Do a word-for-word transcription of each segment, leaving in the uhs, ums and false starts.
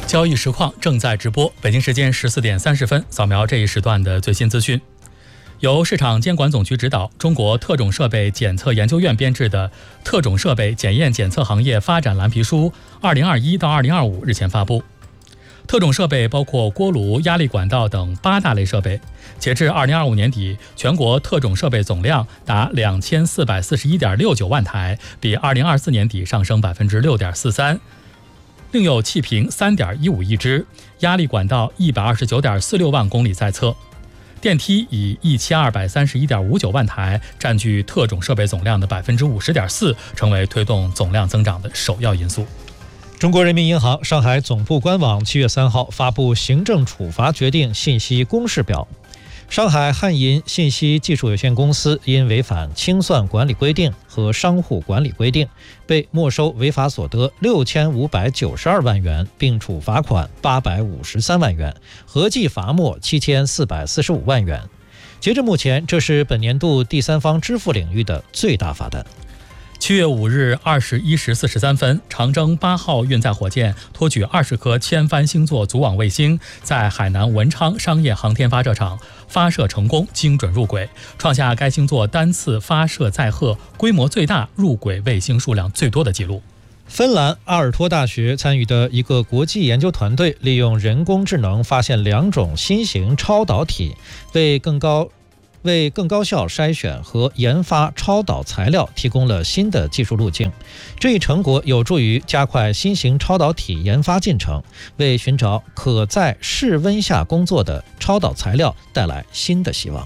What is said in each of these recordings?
交易实况正在直播，北京时间十四点三十分，扫描这一时段的最新资讯。由市场监管总局指导，中国特种设备检测研究院编制的《特种设备检验检测行业发展蓝皮书（二零二一到二零二五）》日前发布。特种设备包括锅炉、压力管道等八大类设备。截至二零二五年底，全国特种设备总量达两千四百四十一点六九万台，比二零二四年底上升百分之六点四三。另有气瓶三点一五亿只，压力管道一百二十九点四六万公里在测。电梯以一千二百三十一点五九万台，占据特种设备总量的百分之五十点四，成为推动总量增长的首要因素。 中国人民银行上海总部官网七月三号发布行政处罚决定信息公示表。上海汉银信息技术有限公司因违反清算管理规定和商户管理规定，被没收违法所得六千五百九十二万元，并处罚款八百五十三万元，合计罚没七千四百四十五万元。截至目前，这是本年度第三方支付领域的最大罚单。 七月五日二十一时四十三分，长征八号运载火箭托举二十颗千帆星座组网卫星，在海南文昌商业航天发射场发射成功，精准入轨，创下该星座单次发射载荷规模最大、入轨卫星数量最多的纪录。 芬兰阿尔托大学参与的一个国际研究团队，利用人工智能发现两种新型超导体，为更高为更高效筛选和研发超导材料提供了新的技术路径。这一成果有助于加快新型超导体研发进程，为寻找可在室温下工作的超导材料带来新的希望。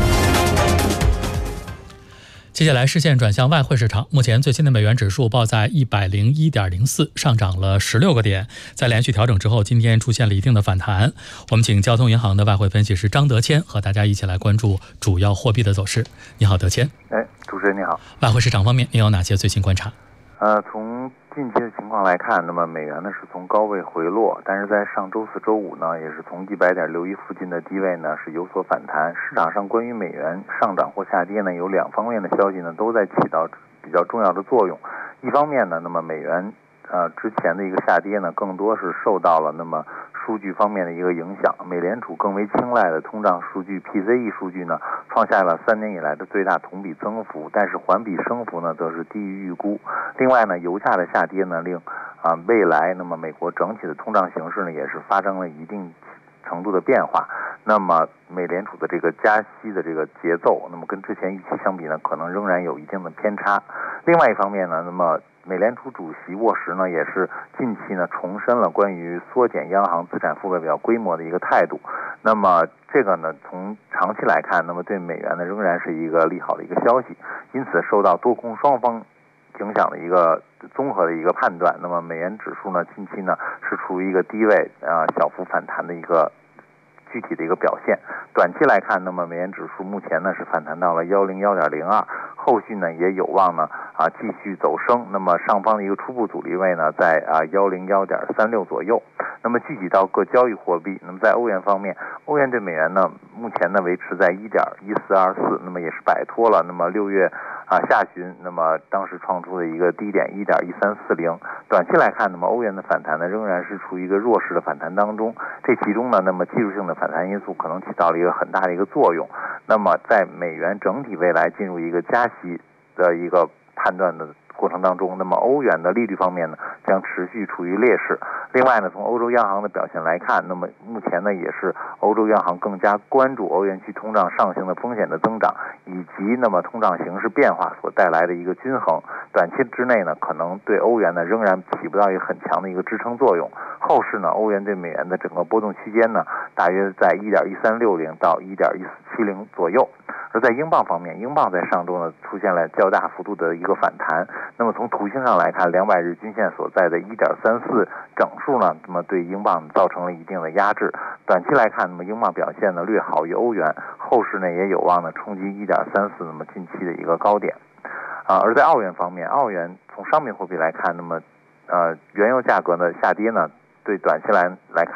接下来视线转向外汇市场，目前最新的美元指数报在 一百零一点零四， 上涨了十六个点，在连续调整之后，今天出现了一定的反弹。我们请交通银行的外汇分析师张德谦和大家一起来关注主要货币的走势。你好，德谦。 哎，主持人你好。 外汇市场方面，您有哪些最新观察？ 呃，从近期的情况来看，那么美元呢是从高位回落，但是在上周四、周五呢，也是从一百点六一附近的低位呢是有所反弹。市场上关于美元上涨或下跌呢，有两方面的消息呢都在起到比较重要的作用。一方面呢，那么美元呃之前的一个下跌呢，更多是受到了那么数据方面的一个影响。美联储更为青睐的通胀数据 P C E 数据呢，创下了三年以来的最大同比增幅，但是环比升幅呢则是低于预估。另外呢，油价的下跌呢，令啊未来那么美国整体的通胀形势呢也是发生了一定程度的变化。那么美联储的这个加息的这个节奏，那么跟之前预期相比呢，可能仍然有一定的偏差。另外一方面呢，那么美联储主席沃什呢，也是近期呢重申了关于缩减央行资产负债表规模的一个态度。那么这个呢，从长期来看，那么对美元呢仍然是一个利好的一个消息。因此，受到多空双方影响的一个综合的一个判断，那么美元指数呢近期呢是处于一个低位啊、呃、小幅反弹的一个具体的一个表现。短期来看，那么美元指数目前呢是反弹到了一零一点零二，后续呢也有望呢啊继续走升。那么上方的一个初步阻力位呢在啊一零一点三六左右。那么具体到各交易货币，那么在欧元方面，欧元对美元呢目前呢维持在一点一四二四，那么也是摆脱了那么六月啊下旬那么当时创出的一个低点一点一三四零。短期来看，那么欧元的反弹呢仍然是处于一个弱势的反弹当中。这其中呢，那么技术性的反弹因素可能起到了一个很大的一个作用。那么在美元整体未来进入一个加息的一个判断的过程当中，那么欧元的利率方面呢将持续处于劣势。另外呢，从欧洲央行的表现来看，那么目前呢也是欧洲央行更加关注欧元区通胀上行的风险的增长，以及那么通胀形势变化所带来的一个均衡。短期之内呢，可能对欧元呢仍然起不到一个很强的一个支撑作用。后市呢，欧元对美元的整个波动区间呢，大约在一点一三六零到一点一四七零左右。而在英镑方面，英镑在上周呢出现了较大幅度的一个反弹。那么从图形上来看，两百日均线所在的一点三四整数呢，那么对英镑造成了一定的压制。短期来看，那么英镑表现呢略好于欧元，后市呢也有望呢冲击一点三四，那么近期的一个高点。啊，而在澳元方面，澳元从商品货币来看，那么呃原油价格的下跌呢，对短期来来看，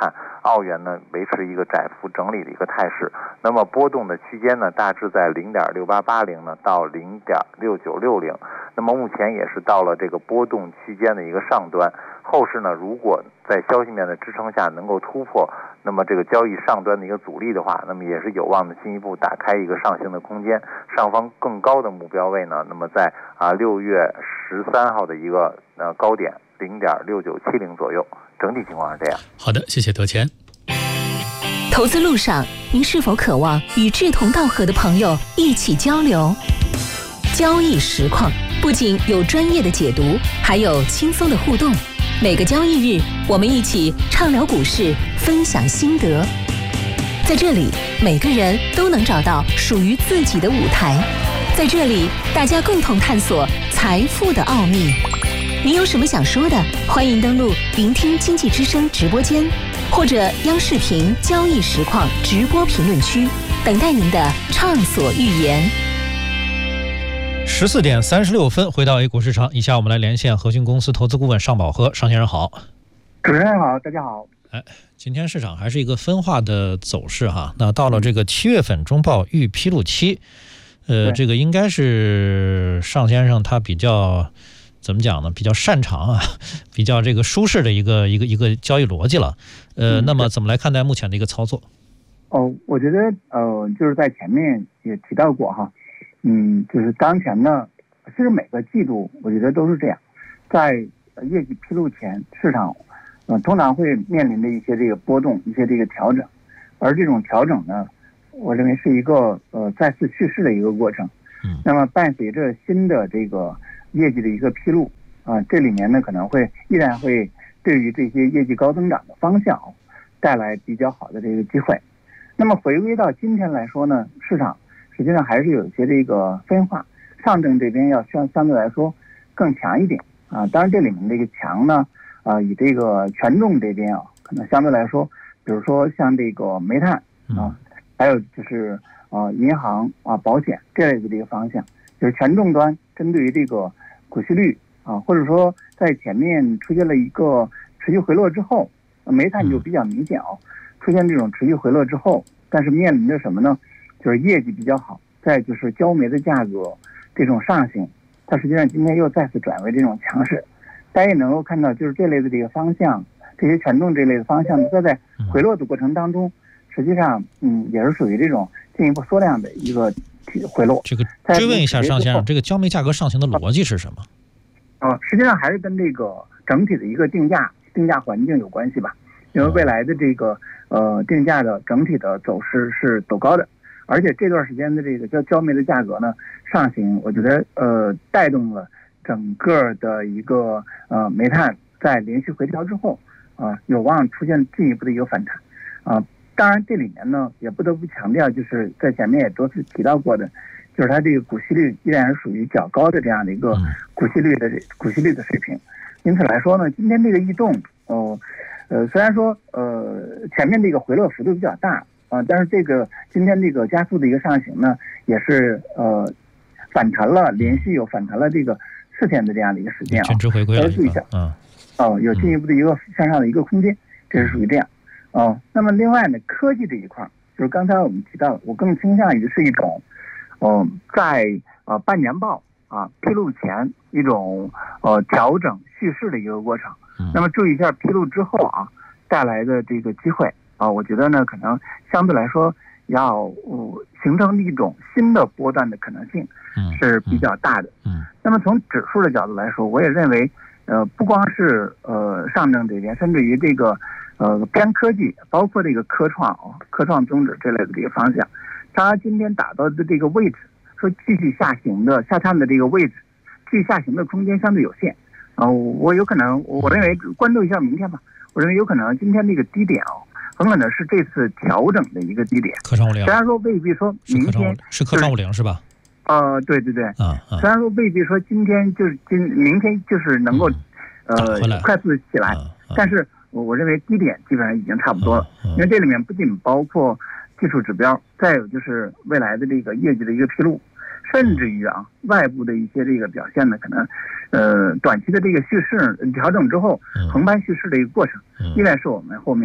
澳元呢维持一个窄幅整理的一个态势，那么波动的区间呢大致在零点六八八零呢到零点六九六零，那么目前也是到了这个波动区间的一个上端。后市呢，如果在消息面的支撑下能够突破，那么这个交易上端的一个阻力的话，那么也是有望的进一步打开一个上行的空间。上方更高的目标位呢，那么在啊六月十三号的一个呃高点零点六九七零左右，整体情况是这样。 好的，谢谢德谦。 投资路上，您是否渴望与志同道合的朋友一起交流？交易实况不仅有专业的解读，还有轻松的互动。每个交易日，我们一起畅聊股市，分享心得。在这里，每个人都能找到属于自己的舞台。在这里，大家共同探索财富的奥秘。您有什么想说的？欢迎登录聆听经济之声直播间，或者央视频交易实况直播评论区，等待您的畅所欲言。 十四点三十六分，回到 A 股市场，以下我们来连线和鑫公司投资顾问尚宝和。尚先生好。 主持人好，大家好。 哎，今天市场还是一个分化的走势哈。那到了这个七月份中报预披露期，呃，这个应该是尚先生他比较怎么讲呢？比较擅长啊，比较这个舒适的一个一个一个交易逻辑了。呃， 嗯、 那么怎么来看待目前的一个操作？ 哦，我觉得呃，就是在前面也提到过哈。嗯，就是当前呢，其实每个季度我觉得都是这样，在业绩披露前，市场呃通常会面临的一些这个波动，一些这个调整，而这种调整呢，我认为是一个呃再次蓄势的一个过程。 嗯， 那么伴随着新的这个业绩的一个披露啊、呃，这里面呢可能会依然会对于这些业绩高增长的方向带来比较好的这个机会。那么回归到今天来说呢，市场实际上还是有一些这个分化，上证这边要相相对来说更强一点啊。当然这里面这个强呢，啊以这个权重这边啊，可能相对来说，比如说像这个煤炭啊，还有就是啊银行啊保险这类的这个方向，就是权重端针对于这个股息率啊，或者说在前面出现了一个持续回落之后，煤炭就比较明显啊，出现这种持续回落之后，但是面临着什么呢？就是业绩比较好，再就是焦煤的价格这种上行，它实际上今天又再次转为这种强势。大家也能够看到，就是这类的这个方向，这些权重这类的方向，它在回落的过程当中，实际上嗯也是属于这种进一步缩量的一个回落。 这个追问一下尚先生，这个焦煤价格上行的逻辑是什么？ 呃，实际上还是跟这个整体的一个定价定价环境有关系吧。因为未来的这个呃定价的整体的走势是走高的。而且这段时间的这个焦焦煤的价格呢上行，我觉得呃带动了整个的一个呃煤炭在连续回调之后啊、呃，有望出现进一步的一个反弹啊、呃。当然这里面呢也不得不强调，就是在前面也多次提到过的，就是它这个股息率依然是属于较高的这样的一个股息率的股息率的水平。因此来说呢，今天这个异动哦呃, 呃虽然说呃前面这个回落幅度比较大。啊，但是这个今天这个加速的一个上行呢，也是呃反弹了，连续有反弹了这个四天的这样的一个时间啊， 全值回归了一个， 嗯，哦，有进一步的一个向上的一个空间，这是属于这样。哦，那么另外呢，科技这一块，就是刚才我们提到，我更倾向于是一种，嗯、呃，在呃半年报啊披露前一种呃调整蓄势的一个过程。那么注意一下披露之后啊带来的这个机会。啊，我觉得呢，可能相对来说要、呃、形成一种新的波段的可能性是比较大的。 嗯，嗯那么从指数的角度来说，我也认为，呃，不光是呃上证这边，甚至于这个呃偏科技，包括这个科创啊、科创综指这类的这个方向，它今天打到的这个位置，说继续下行的下探的这个位置，继续下行的空间相对有限。啊、呃，我有可能，我认为关注一下明天吧。我认为有可能今天这个低点哦。很可能是这次调整的一个低点， 科创五零。 虽然说未必说明天是科创五零是吧？ 呃，对对对， 啊啊。 虽然说未必说今天就是今明天就是能够、 嗯、 呃快速起来， 啊啊、 但是我我认为低点基本上已经差不多了， 啊啊、 因为这里面不仅包括技术指标，再有就是未来的这个业绩的一个披露，甚至于啊外部的一些这个表现呢，可能呃短期的这个蓄势调整之后横盘蓄势的一个过程，依然是我们后面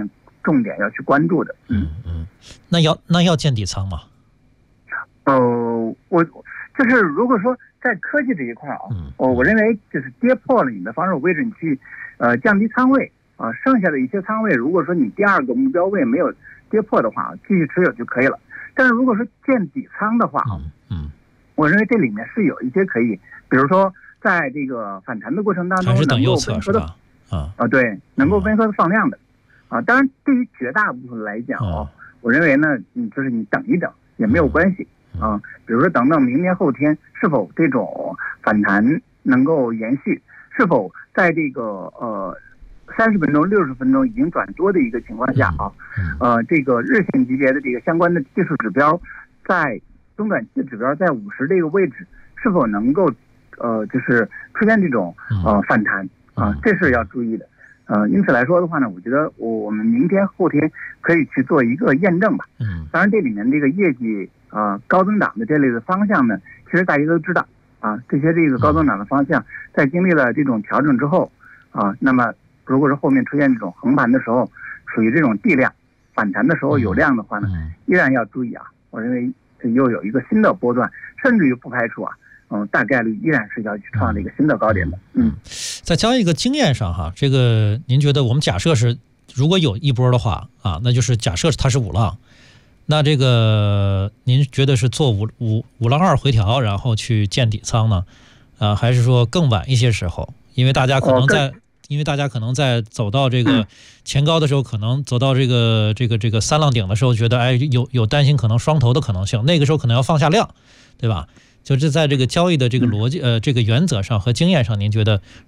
重点要去关注的。 嗯嗯，那要那要见底仓吗？ 呃，我就是如果说在科技这一块啊， 嗯， 我我认为就是跌破了你的防守位置，你去呃降低仓位啊，剩下的一些仓位，如果说你第二个目标位没有跌破的话，继续持有就可以了。但是如果说见底仓的话啊， 嗯嗯， 我认为这里面是有一些可以，比如说在这个反弹的过程当中还是等右能够温和的侧是吧？啊啊，对，能够温和的放量的啊。当然，对于绝大部分来讲哦， 嗯我认为呢，嗯，就是你等一等也没有关系啊。比如说等等明天后天是否这种反弹能够延续，是否在这个呃三十分钟、六十分钟已经转多的一个情况下啊，呃，这个日线级别的这个相关的技术指标，在中短期指标在五十这个位置，是否能够呃就是出现这种呃反弹啊，这是要注意的。呃，因此来说的话呢，我觉得我我们明天后天可以去做一个验证吧。 嗯， 当然这里面这个业绩啊、呃、高增长的这类的方向呢，其实大家都知道啊，这些这个高增长的方向，在经历了这种调整之后啊，那么如果是后面出现这种横盘的时候，属于这种地量反弹的时候有量的话呢，依然要注意啊。我认为又有一个新的波段，甚至于不排除啊。嗯，大概率依然是要去创了一个新的高点的。嗯， 在交易一个经验上哈，这个您觉得我们假设是如果有一波的话啊，那就是假设它是五浪，那这个您觉得是做五五五浪二回调，然后去建底仓呢？啊，还是说更晚一些时候？因为大家可能在，因为大家可能在走到这个前高的时候，可能走到这个这个这个三浪顶的时候，觉得哎有有担心可能双头的可能性，那个时候可能要放下量，对吧？就是在这个交易的这个逻辑呃这个原则上和经验上，您觉得